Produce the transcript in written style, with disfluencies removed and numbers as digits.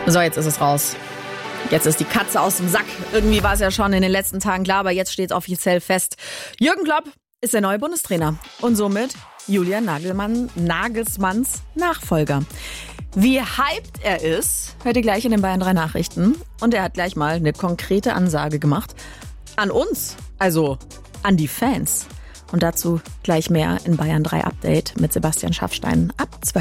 So, jetzt ist es raus. Jetzt ist die Katze aus dem Sack. Irgendwie war es ja schon in den letzten Tagen klar, aber jetzt steht es offiziell fest. Jürgen Klopp ist der neue Bundestrainer und somit Julian Nagelsmanns Nachfolger. Wie hyped er ist, hört ihr gleich in den Bayern 3 Nachrichten. Und er hat gleich mal eine konkrete Ansage gemacht. An uns, also an die Fans. Und dazu gleich mehr in Bayern 3 Update mit Sebastian Schaffstein ab 12.